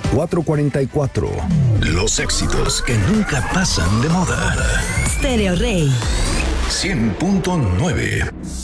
444. Los éxitos que nunca pasan de moda. Stereo Rey 100.9.